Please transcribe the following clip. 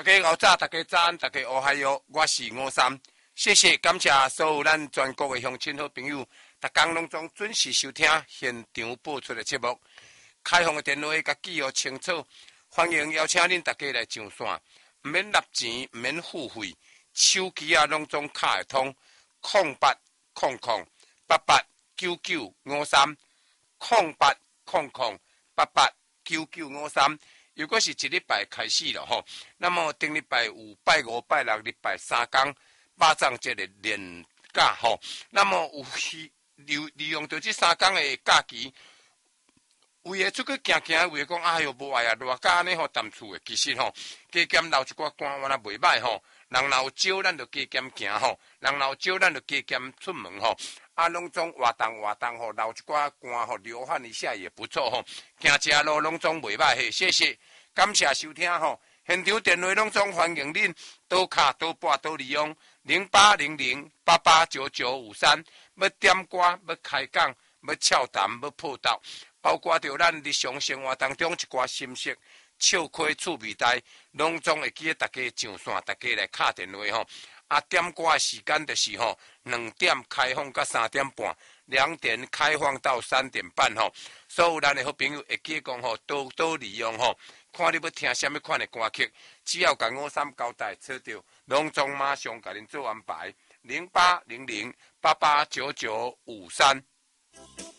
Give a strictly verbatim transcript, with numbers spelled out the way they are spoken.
大家好早，大家早安，大家哦嗨哟，我是吴三，谢谢感谢所有咱全国的乡亲好朋友，逐工拢总准时收听现场播出的节目。开放的电话甲记号清楚，欢迎邀请恁大家来上线，唔免纳钱，唔免付费，手机啊拢总卡会通，空八空空八八九九五三，空八空空八八九九五三。如果是一礼拜开始了吼，那么顶礼拜有拜五、拜六、礼拜三天八藏节的连假吼，那么有利利用到这三天的假期，为了出去行行，为了讲哎哟无爱啊，热假安尼吼淡厝的，其实吼加减留一寡官员也袂歹吼，人若有招咱就加减行吼，人若有招咱就加减出门吼。啊，拢总活动活动吼，留一寡汗吼流汗一下也不错吼。行车路拢总袂歹嘿，谢谢，感谢收听吼。现场电话拢总欢迎恁多卡多拨多利用零八零零八八九九五三，要点歌，要开讲，要俏谈，要破道，包括着咱日常生活当中一寡心声、笑亏趣味台，拢总会记得大家上线，大家来敲电话吼。啊，点歌的时间就是吼，两点开放到三点半，两点开放到三点半吼。所有咱的好朋友会记讲吼，多多利用吼，看你要听什么款的歌曲，只要甲五三交代找到，拢总马上甲恁做安排。零八零零八八九九五三。